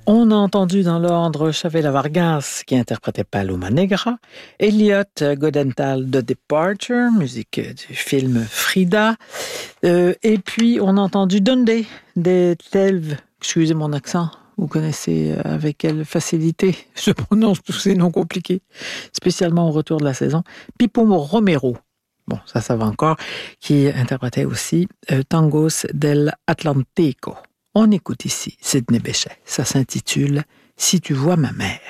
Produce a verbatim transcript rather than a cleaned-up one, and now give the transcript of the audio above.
On a entendu dans l'ordre Chavela Vargas qui interprétait Paloma Negra, Elliot Goldenthal de Departure, musique du film Frida, euh, et puis on a entendu Dundee des Telv, excusez mon accent, vous connaissez avec quelle facilité je prononce tous ces noms compliqués, spécialement au retour de la saison, Pipo Romero. Bon, ça, ça va encore, qui interprétait aussi euh, Tangos del Atlantico. On écoute ici Sidney Bechet. Ça s'intitule « Si tu vois ma mère ».